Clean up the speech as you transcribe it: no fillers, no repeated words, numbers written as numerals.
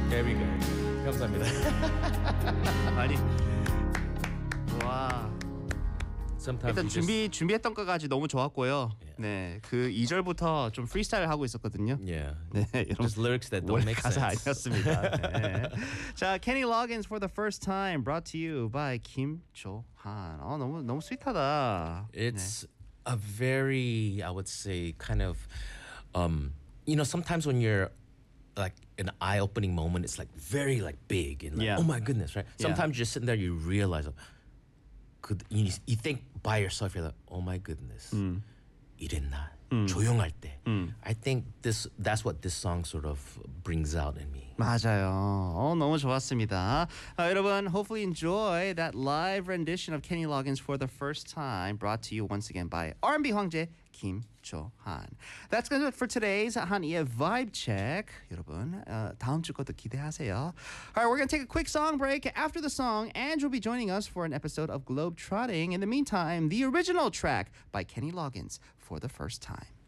Very good. 감사합니다. 아니 와 Sometimes 일단 you just, 준비했던 것까지 너무 좋았고요. 네, 그 2절부터 좀 프리스타일 하고 있었거든요. yeah, 네, 여러분 just lyrics that don't 원래 make 가사 sense. 아니었습니다. 네. 자, Kenny Loggins for the first time brought to you by Kim Cho-han. 너무 스윗하다. It's a very, I would say, kind of, sometimes when you're like an eye-opening moment, it's like very like big and like, Yeah. oh my goodness, right? Yeah. Sometimes you're sitting there, you realize, you think by yourself, you're like, oh my goodness, 이랬나? 조용할 때. I think that's what this song sort of brings out in me. 맞아요. 너무 좋았습니다. 여러분, hopefully enjoy that live rendition of Kenny Loggins for the first time, brought to you once again by R&B 황제 Kim Cho-han. That's going to do it for today's 한이의 Vibe Check. 여러분, 다음 주 것도 기대하세요. All right, we're going to take a quick song break. After the song, Andrew will be joining us for an episode of Globe Trotting. In the meantime, the original track by Kenny Loggins for the first time.